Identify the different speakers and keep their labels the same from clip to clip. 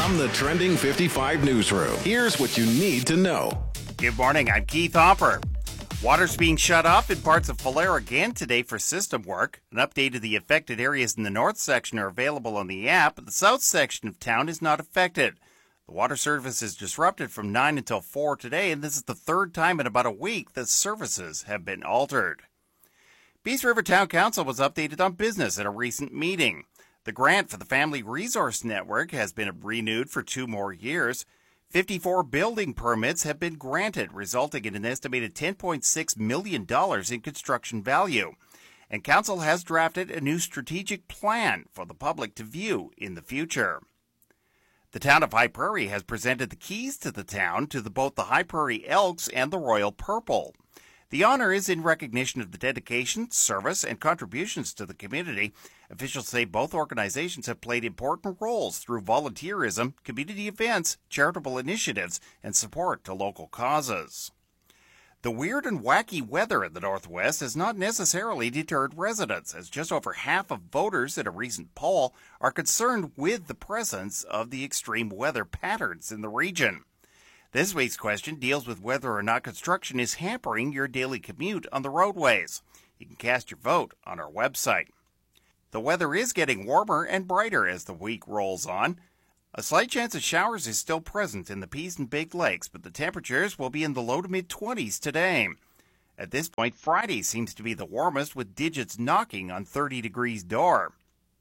Speaker 1: From the Trending 55 newsroom, here's what you need to know.
Speaker 2: Good morning, I'm Keith Hopper. Water's being shut off in parts of Falera again today for system work. An update of the affected areas in the north section are available on the app, but the south section of town is not affected. The water service is disrupted from 9 until 4 today, and this is the third time in about a week that services have been altered. Peace River Town Council was updated on business at a recent meeting. The grant for the Family Resource Network has been renewed for 2 more years. 54 building permits have been granted, resulting in an estimated $10.6 million in construction value. And Council has drafted a new strategic plan for the public to view in the future. The town of High Prairie has presented the keys to the town to both the High Prairie Elks and the Royal Purple. The honor is in recognition of the dedication, service, and contributions to the community. Officials say both organizations have played important roles through volunteerism, community events, charitable initiatives, and support to local causes. The weird and wacky weather in the Northwest has not necessarily deterred residents, as just over half of voters in a recent poll are concerned with the presence of the extreme weather patterns in the region. This week's question deals with whether or not construction is hampering your daily commute on the roadways. You can cast your vote on our website. The weather is getting warmer and brighter as the week rolls on. A slight chance of showers is still present in the Peace and Big Lakes, but the temperatures will be in the low to mid-20s today. At this point, Friday seems to be the warmest, with digits knocking on 30 degrees door.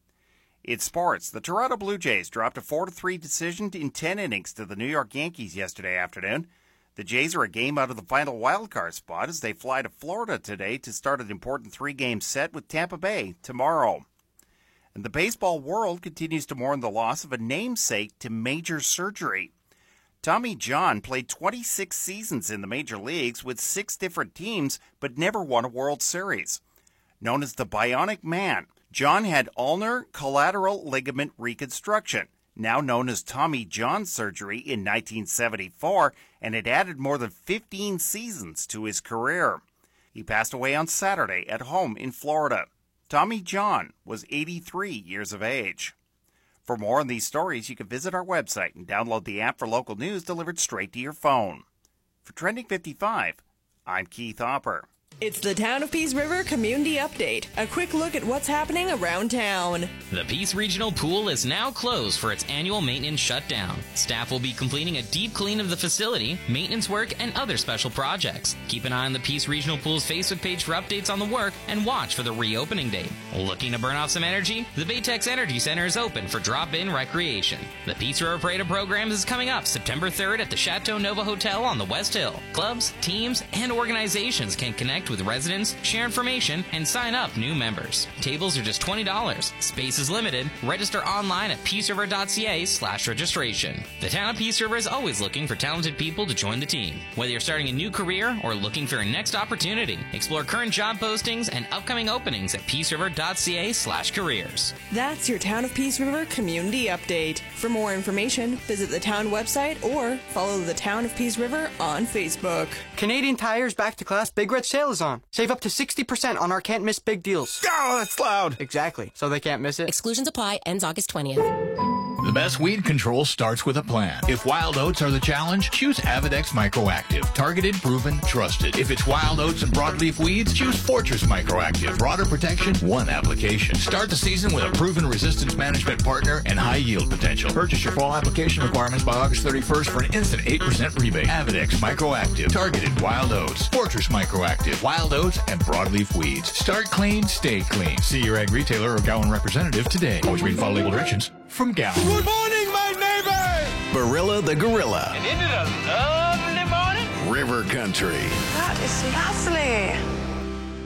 Speaker 2: In sports, the Toronto Blue Jays dropped a 4-3 decision in 10 innings to the New York Yankees yesterday afternoon. The Jays are a game out of the final wildcard spot as they fly to Florida today to start an important 3-game set with Tampa Bay tomorrow. And the baseball world continues to mourn the loss of a namesake to major surgery. Tommy John played 26 seasons in the major leagues with 6 different teams, but never won a World Series. Known as the Bionic Man, John had ulnar collateral ligament reconstruction, now known as Tommy John surgery, in 1974, and it added more than 15 seasons to his career. He passed away on Saturday at home in Florida. Tommy John was 83 years of age. For more on these stories, you can visit our website and download the app for local news delivered straight to your phone. For Trending 55, I'm Keith Hopper.
Speaker 3: It's the Town of Peace River Community Update. A quick look at what's happening around town.
Speaker 4: The Peace Regional Pool is now closed for its annual maintenance shutdown. Staff will be completing a deep clean of the facility, maintenance work, and other special projects. Keep an eye on the Peace Regional Pool's Facebook page for updates on the work and watch for the reopening date. Looking to burn off some energy? The Baytex Energy Center is open for drop-in recreation. The Peace River Parade of Programs is coming up September 3rd at the Chateau Nova Hotel on the West Hill. Clubs, teams, and organizations can connect with residents, share information, and sign up new members. Tables are just $20. Space is limited. Register online at peaceriver.ca/registration. The town of Peace River is always looking for talented people to join the team. Whether you're starting a new career or looking for your next opportunity, explore current job postings and upcoming openings at peaceriver.ca/careers.
Speaker 3: That's your Town of Peace River Community Update. For more information, visit the town website or follow the Town of Peace River on Facebook.
Speaker 5: Canadian Tire's Back to Class Big Red Sale is on. Save up to 60% on our can't miss big deals.
Speaker 1: Oh, that's loud.
Speaker 5: Exactly. So they can't miss it.
Speaker 6: Exclusions apply. Ends August 20th.
Speaker 7: The best weed control starts with a plan. If wild oats are the challenge, choose Avidex Microactive. Targeted, proven, trusted. If it's wild oats and broadleaf weeds, choose Fortress Microactive. Broader protection, one application. Start the season with a proven resistance management partner and high yield potential. Purchase your fall application requirements by August 31st for an instant 8% rebate. Avidex Microactive. Targeted wild oats. Fortress Microactive. Wild oats and broadleaf weeds. Start clean, stay clean. See your ag retailer or Gowan representative today. Always read and follow label directions from Gowan.
Speaker 1: Good morning, my neighbor! Barilla the Gorilla.
Speaker 8: And isn't it a lovely morning?
Speaker 1: River Country.
Speaker 9: That is lovely.